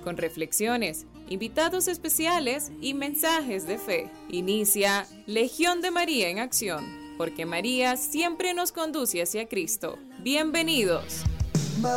con reflexiones, invitados especiales y mensajes de fe. Inicia Legión de María en Acción, porque María siempre nos conduce hacia Cristo. Bienvenidos.